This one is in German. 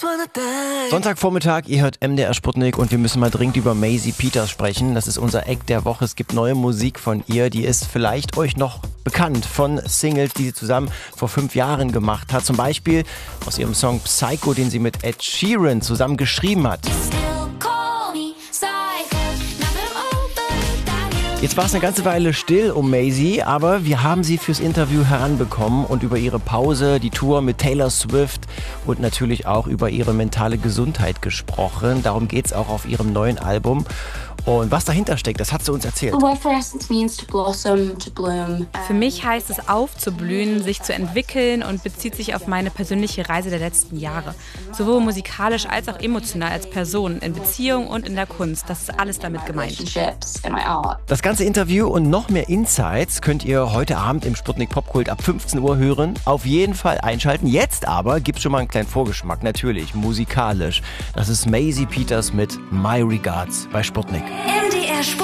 Sonntagvormittag, ihr hört MDR Sputnik und wir müssen mal dringend über Maisie Peters sprechen. Das ist unser Eck der Woche. Es gibt neue Musik von ihr, die ist vielleicht euch noch bekannt von Singles, die sie zusammen vor 5 Jahren gemacht hat. Zum Beispiel aus ihrem Song Psycho, den sie mit Ed Sheeran zusammen geschrieben hat. Jetzt war es eine ganze Weile still um Maisie, aber wir haben sie fürs Interview heranbekommen und über ihre Pause, die Tour mit Taylor Swift und natürlich auch über ihre mentale Gesundheit gesprochen. Darum geht es auch auf ihrem neuen Album. Und was dahinter steckt, das hat sie uns erzählt. Für mich heißt es aufzublühen, sich zu entwickeln und bezieht sich auf meine persönliche Reise der letzten Jahre. Sowohl musikalisch als auch emotional als Person, in Beziehung und in der Kunst. Das ist alles damit gemeint. Das ganze Interview und noch mehr Insights könnt ihr heute Abend im Sputnik Popkult ab 15 Uhr hören. Auf jeden Fall einschalten. Jetzt aber gibt's schon mal einen kleinen Vorgeschmack, natürlich musikalisch. Das ist Maisie Peters mit My Regards bei Sputnik.